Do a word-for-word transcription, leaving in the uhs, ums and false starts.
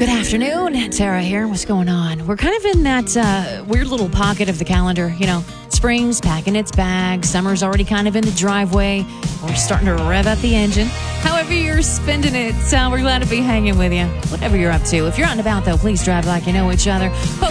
Good afternoon. Tara here. What's going on? We're kind of in that uh, weird little pocket of the calendar. You know, spring's packing its bag. Summer's already kind of in the driveway. We're starting to rev up the engine. However you're spending it, uh, we're glad to be hanging with you. Whatever you're up to. If you're out and about, though, please drive like you know each other. Hope